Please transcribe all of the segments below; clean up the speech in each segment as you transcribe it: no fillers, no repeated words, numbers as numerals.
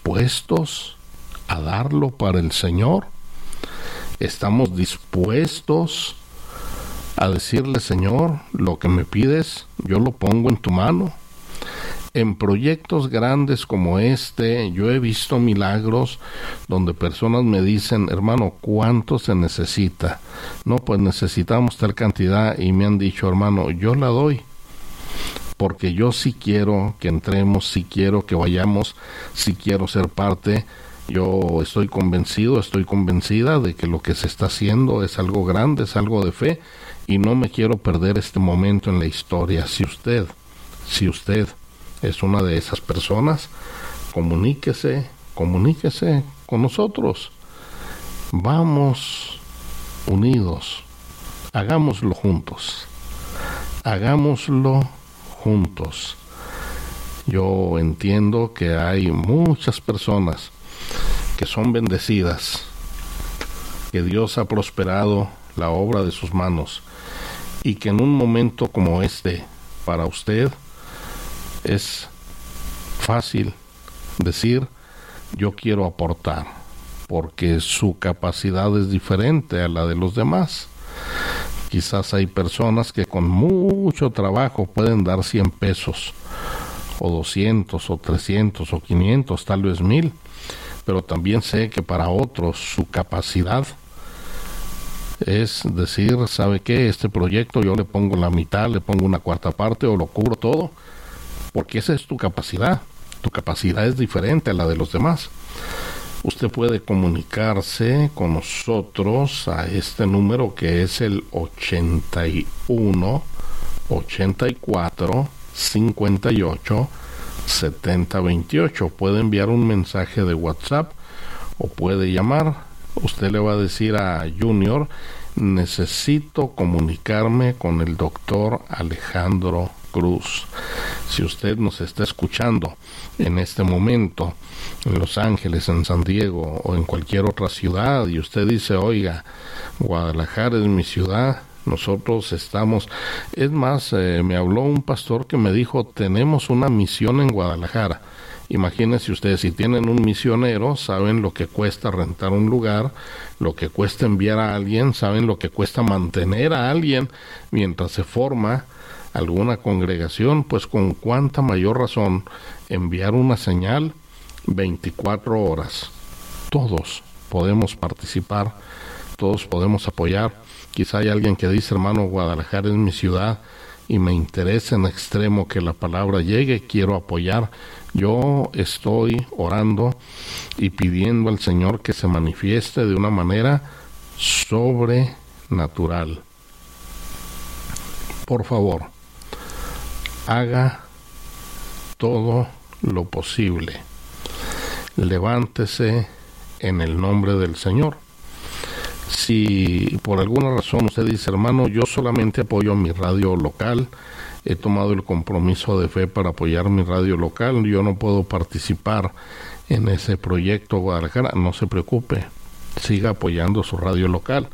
dispuestos a darlo para el Señor? ¿Estamos dispuestos a decirle, Señor, lo que me pides, yo lo pongo en tu mano? En proyectos grandes como este, yo he visto milagros donde personas me dicen, hermano, ¿cuánto se necesita? No, pues necesitamos tal cantidad, y me han dicho, hermano, yo la doy, porque yo sí quiero que entremos, sí quiero que vayamos, sí quiero ser parte. Yo estoy convencido, estoy convencida de que lo que se está haciendo es algo grande, es algo de fe, y no me quiero perder este momento en la historia. Si usted es una de esas personas, comuníquese con nosotros. Vamos unidos, hagámoslo juntos. Yo entiendo que hay muchas personas que son bendecidas, que Dios ha prosperado la obra de sus manos, y que en un momento como este, para usted, es fácil decir, yo quiero aportar, porque su capacidad es diferente a la de los demás. Quizás hay personas que con mucho trabajo pueden dar 100 pesos, o 200, o 300, o 500, tal vez 1000, pero también sé que para otros su capacidad es decir, ¿sabe qué? Este proyecto yo le pongo la mitad, le pongo una cuarta parte, o lo cubro todo, porque esa es tu capacidad. Tu capacidad es diferente a la de los demás. Usted puede comunicarse con nosotros a este número, que es el 81 84 58 70 28. Puede enviar un mensaje de WhatsApp o puede llamar. Usted le va a decir a Junior, necesito comunicarme con el doctor Alejandro Cruz. Si usted nos está escuchando en este momento en Los Ángeles, en San Diego o en cualquier otra ciudad, y usted dice, oiga, Guadalajara es mi ciudad, nosotros estamos, es más, me habló un pastor que me dijo, tenemos una misión en Guadalajara. Imagínense ustedes, si tienen un misionero, saben lo que cuesta rentar un lugar, lo que cuesta enviar a alguien, saben lo que cuesta mantener a alguien mientras se forma alguna congregación. Pues con cuánta mayor razón enviar una señal 24 horas. Todos podemos participar, todos podemos apoyar. Quizá hay alguien que dice, hermano, Guadalajara es mi ciudad y me interesa en extremo que la palabra llegue, quiero apoyar. Yo estoy orando y pidiendo al Señor que se manifieste de una manera sobrenatural. Por favor, haga todo lo posible. Levántese en el nombre del Señor. Si por alguna razón usted dice, hermano, yo solamente apoyo mi radio local, he tomado el compromiso de fe para apoyar mi radio local, yo no puedo participar en ese proyecto Guadalajara, no se preocupe, siga apoyando su radio local,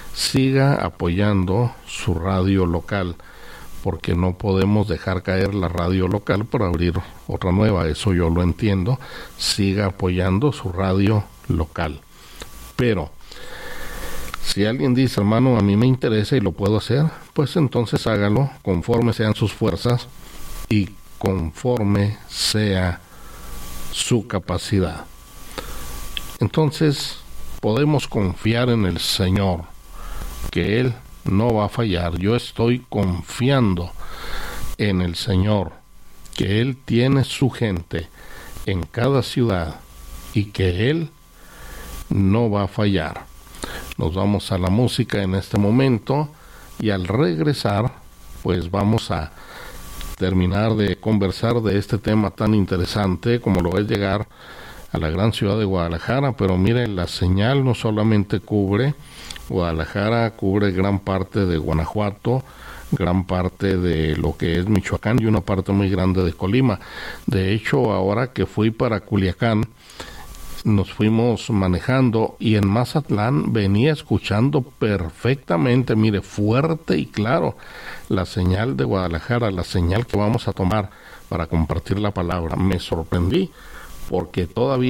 porque no podemos dejar caer la radio local para abrir otra nueva, eso yo lo entiendo. Siga apoyando su radio local. Pero si alguien dice, hermano, a mí me interesa y lo puedo hacer, pues entonces hágalo conforme sean sus fuerzas y conforme sea su capacidad. Entonces podemos confiar en el Señor, que Él no va a fallar. Yo estoy confiando en el Señor, que Él tiene su gente en cada ciudad y que Él no va a fallar. Nos vamos a la música en este momento y al regresar pues vamos a terminar de conversar de este tema tan interesante como lo es llegar a la gran ciudad de Guadalajara. Pero miren, la señal no solamente cubre Guadalajara, cubre gran parte de Guanajuato, gran parte de lo que es Michoacán y una parte muy grande de Colima. De hecho, ahora que fui para Culiacán, nos fuimos manejando y en Mazatlán venía escuchando perfectamente, mire, fuerte y claro, la señal de Guadalajara, la señal que vamos a tomar para compartir la palabra. Me sorprendí porque todavía